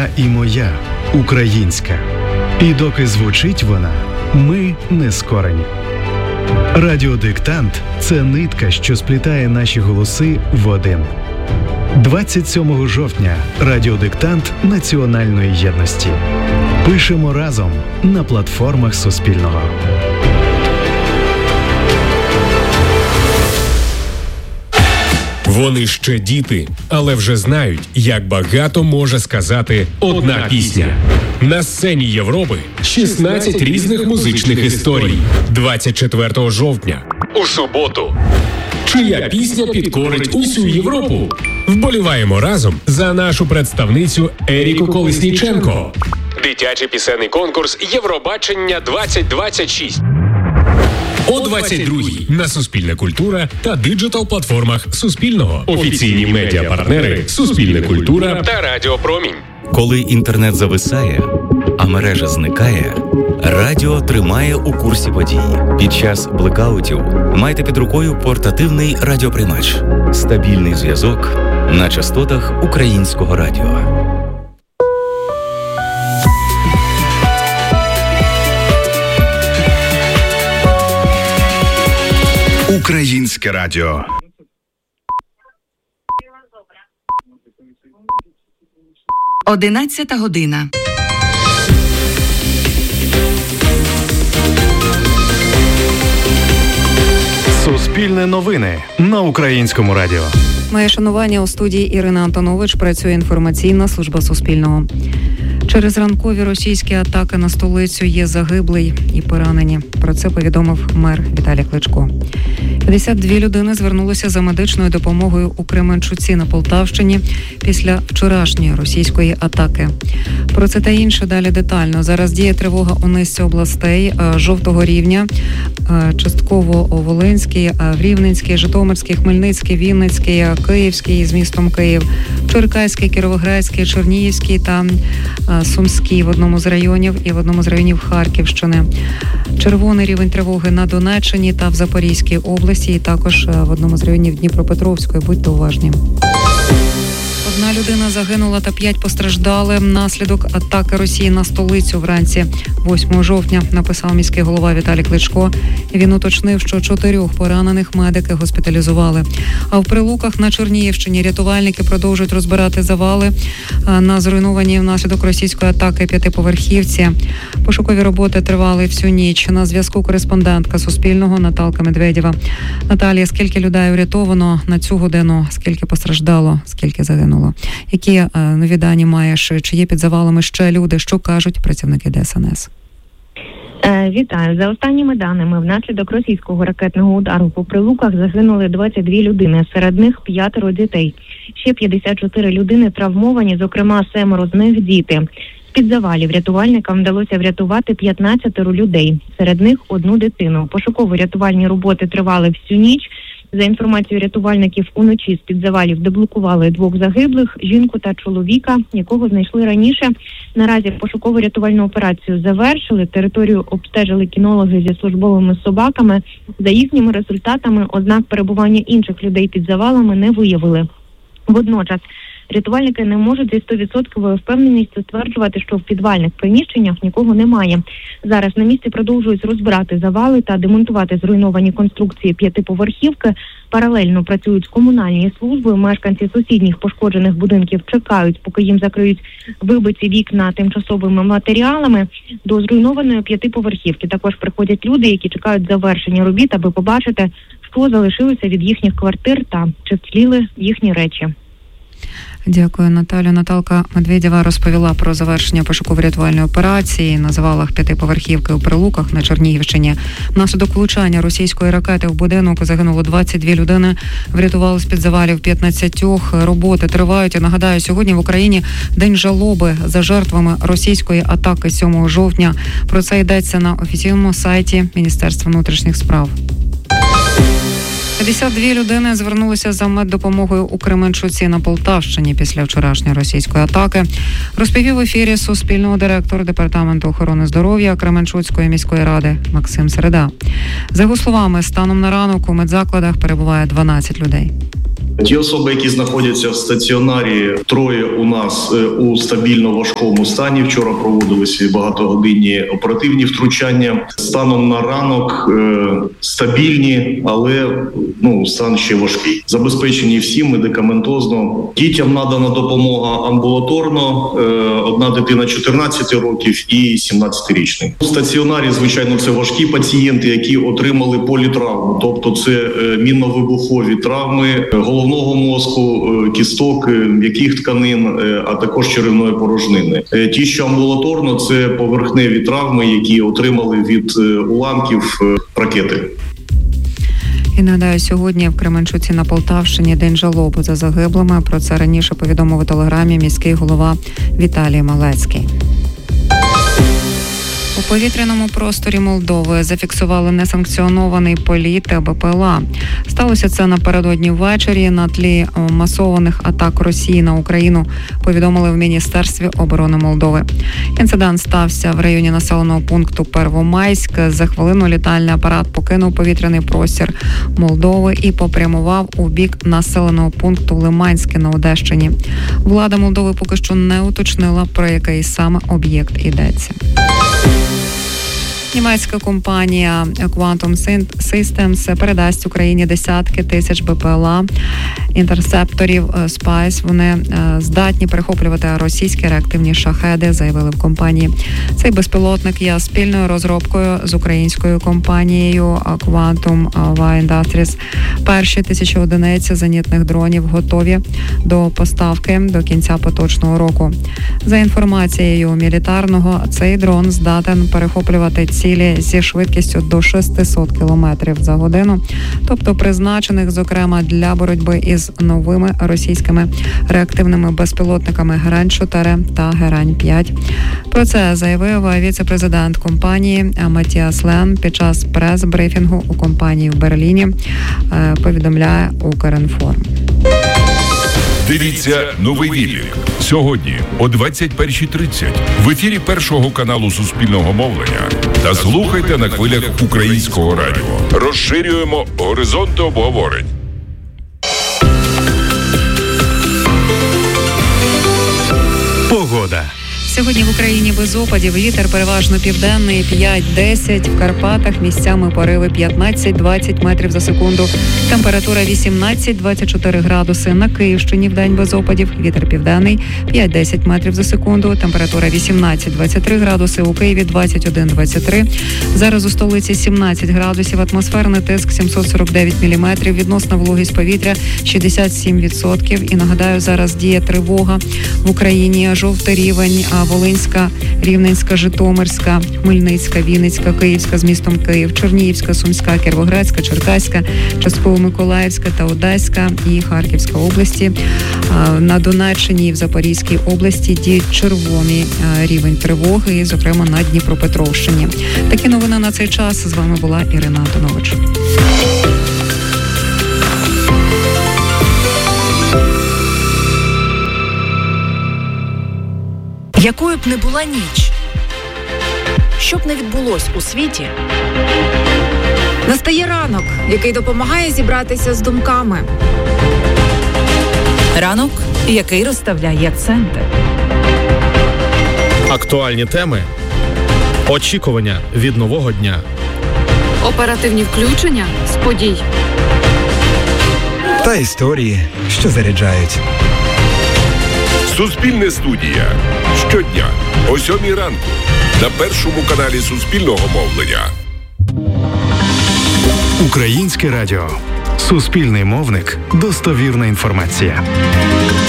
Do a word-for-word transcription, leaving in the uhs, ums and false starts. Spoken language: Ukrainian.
твоя і моя, українська. І доки звучить вона, ми не скорені. Радіодиктант – це нитка, що сплітає наші голоси в один. двадцять сьомого жовтня – радіодиктант національної єдності. Пишемо разом на платформах Суспільного. Вони ще діти, але вже знають, як багато може сказати одна пісня. На сцені Європи шістнадцять різних музичних історій. двадцять четвертого жовтня. У суботу. Чия пісня підкорить усю Європу? Вболіваємо разом за нашу представницю Еріку Колесніченко. Дитячий пісенний конкурс Євробачення двадцять двадцять шість. О двадцять другій на Суспільне культура та диджитал-платформах Суспільного. Офіційні медіапартнери Суспільне культура та Радіо Промінь. Коли інтернет зависає, а мережа зникає, радіо тримає у курсі подій. Під час блекаутів майте під рукою портативний радіоприймач. Стабільний зв'язок на частотах українського радіо. Українське радіо. Одинадцята година. Суспільне новини на Українському радіо. Моє шанування, у студії Ірина Антонович, працює інформаційна служба Суспільного. Через ранкові російські атаки на столицю є загиблий і поранені. Про це повідомив мер Віталій Кличко. п'ятдесят дві людини звернулися за медичною допомогою у Кременчуці на Полтавщині після вчорашньої російської атаки. Про це та інше далі детально. Зараз діє тривога у низці областей жовтого рівня, частково у Волинській, в Рівненській, Житомирській, Хмельницькій, Вінницькій, Київській з містом Київ, Черкаській, Кіровоградській, Чернігівській та Сумській в одному з районів і в одному з районів Харківщини. Червоний рівень тривоги на Донеччині та в Запорізькій області, і також в одному з районів Дніпропетровської. Будьте уважні. Одна людина загинула та п'ять постраждали внаслідок атаки Росії на столицю вранці восьмого жовтня, написав міський голова Віталій Кличко. Він уточнив, що чотирьох поранених медики госпіталізували. А в Прилуках на Чернігівщині рятувальники продовжують розбирати завали на зруйнованій внаслідок російської атаки п'ятиповерхівці. Пошукові роботи тривали всю ніч. На зв'язку кореспондентка Суспільного Наталка Медведєва. Наталія, скільки людей урятовано на цю годину? Скільки постраждало? Скільки загинуло? Які е, нові дані маєш? Чи є під завалами ще люди? Що кажуть працівники ДСНС? Вітаю. За останніми даними, внаслідок російського ракетного удару по Прилуках загинули двадцять дві людини, серед них п'ятеро дітей. Ще п'ятдесят чотири людини травмовані, зокрема семеро з них діти. З-під завалів рятувальникам вдалося врятувати п'ятнадцятеро людей, серед них одну дитину. Пошуково-рятувальні роботи тривали всю ніч. За інформацією рятувальників, уночі з-під завалів деблокували двох загиблих, жінку та чоловіка, якого знайшли раніше. Наразі пошуково-рятувальну операцію завершили, територію обстежили кінологи зі службовими собаками. За їхніми результатами ознак перебування інших людей під завалами не виявили. Водночас рятувальники не можуть зі сто відсотків впевненістю стверджувати, що в підвальних приміщеннях нікого немає. Зараз на місці продовжують розбирати завали та демонтувати зруйновані конструкції п'ятиповерхівки. Паралельно працюють комунальні служби. Мешканці сусідніх пошкоджених будинків чекають, поки їм закриють вибиті вікна тимчасовими матеріалами. До зруйнованої п'ятиповерхівки також приходять люди, які чекають завершення робіт, аби побачити, що залишилося від їхніх квартир та чи вціліли їхні речі. Дякую, Наталю. Наталка Медведєва розповіла про завершення пошуково-рятувальної операції на завалах п'ятиповерхівки у Прилуках на Чернігівщині. Внаслідок влучання російської ракети в будинок загинуло двадцять дві людини, врятували з-під завалів п'ятнадцять. Роботи тривають. Я нагадаю, сьогодні в Україні День жалоби за жертвами російської атаки сьомого жовтня. Про це йдеться на офіційному сайті Міністерства внутрішніх справ. п'ятдесят дві людини звернулися за меддопомогою у Кременчуці на Полтавщині після вчорашньої російської атаки. Розповів в ефірі Суспільного директор Департаменту охорони здоров'я Кременчуцької міської ради Максим Середа. За його словами, станом на ранок у медзакладах перебуває дванадцять людей. Ті особи, які знаходяться в стаціонарі, троє у нас у стабільно важкому стані. Вчора проводилися багатогодинні оперативні втручання. Станом на ранок стабільні, але ну стан ще важкий. Забезпечені всі медикаментозно. Дітям надана допомога амбулаторно. Одна дитина чотирнадцяти років і сімнадцятирічний. У стаціонарі, звичайно, це важкі пацієнти, які отримали політравму, тобто це мінно-вибухові травми головного мозку, кісток, м'яких тканин, а також черевної порожнини. Ті, що амбулаторно, це поверхневі травми, які отримали від уламків ракети. І нагадаю, сьогодні в Кременчуці на Полтавщині день жалоби за загиблими. Про це раніше повідомив у телеграмі міський голова Віталій Малецький. У повітряному просторі Молдови зафіксували несанкціонований політ БПЛА. Сталося це напередодні ввечері на тлі масованих атак Росії на Україну, повідомили в Міністерстві оборони Молдови. Інцидент стався в районі населеного пункту Первомайськ. За хвилину літальний апарат покинув повітряний простір Молдови і попрямував у бік населеного пункту Лиманське на Одещині. Влада Молдови поки що не уточнила, про який саме об'єкт йдеться. Німецька компанія Quantum Systems передасть Україні десятки тисяч БПЛА інтерсепторів Spice. Вони здатні перехоплювати російські реактивні шахеди, заявили в компанії. Цей безпілотник є спільною розробкою з українською компанією Quantum Industries. Перші тисячі одиниць зенітних дронів готові до поставки до кінця поточного року. За інформацією мілітарного, цей дрон здатен перехоплювати цілі зі швидкістю до шістсот кілометрів за годину, тобто призначених, зокрема, для боротьби із новими російськими реактивними безпілотниками Герань чотири та Герань п'ять. Про це заявив віце-президент компанії Матіас Лен під час прес-брифінгу у компанії в Берліні, повідомляє Укрінформ. Дивіться новий відлік сьогодні о двадцять перша тридцять в ефірі Першого каналу Суспільного мовлення та слухайте на хвилях Українського радіо. Розширюємо горизонти обговорень. Погода. Сьогодні в Україні без опадів, вітер переважно південний п'ять-десять, в Карпатах місцями пориви п'ятнадцять-двадцять метрів за секунду, температура вісімнадцять-двадцять чотири градуси, на Київщині вдень без опадів, вітер південний п'ять-десять метрів за секунду, температура вісімнадцять-двадцять три градуси, у Києві двадцять один двадцять три, зараз у столиці сімнадцять градусів, атмосферний тиск сімсот сорок дев'ять міліметрів, відносна вологість повітря шістдесят сім відсотків. І нагадаю, зараз діє тривога в Україні, жовтий рівень, Волинська, Рівненська, Житомирська, Хмельницька, Вінницька, Київська з містом Київ, Чернігівська, Сумська, Кіровоградська, Черкаська, частково Миколаївська та Одеська і Харківська області. На Донеччині і в Запорізькій області діють червоний рівень тривоги, і, зокрема, на Дніпропетровщині. Такі новини на цей час. З вами була Ірина Антонович. Якою б не була ніч, що б не відбулось у світі, настає ранок, який допомагає зібратися з думками. Ранок, який розставляє акценти. Актуальні теми, очікування від нового дня. Оперативні включення з подій. Та історії, що заряджають. Суспільне студія. Щодня о сьомій ранку на Першому каналі Суспільного мовлення. Українське радіо. Суспільний мовник. Достовірна інформація.